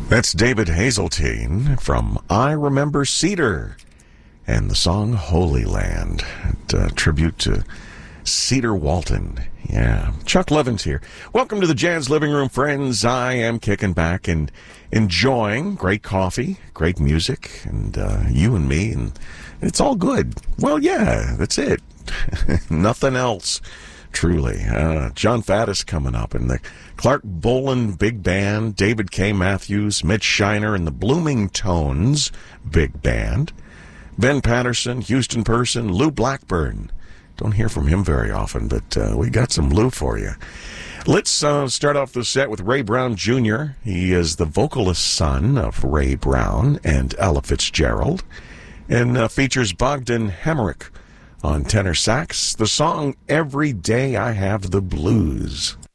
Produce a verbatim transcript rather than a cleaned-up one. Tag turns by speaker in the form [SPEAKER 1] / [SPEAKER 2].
[SPEAKER 1] That's David Hazeltine from I Remember Cedar and the song Holy Land. A tribute to Cedar Walton. Yeah. Chuck Levin's here. Welcome to the Jazz Living Room, friends. I am kicking back and enjoying great coffee, great music, and uh, you and me, and it's all good. Well, yeah, that's it. Nothing else. Truly. Uh, John Faddis coming up, and the Clark Boland Big Band, David K. Matthews, Mitch Shiner, and the Blooming Tones Big Band, Ben Patterson, Houston Person, Lou Blackburn. Don't hear from him very often, but uh, we got some Lou for you. Let's uh, start off the set with Ray Brown Junior He is the vocalist son of Ray Brown and Ella Fitzgerald, and uh, features Bogdan Hamrick on tenor sax. The song Every Day I Have the Blues.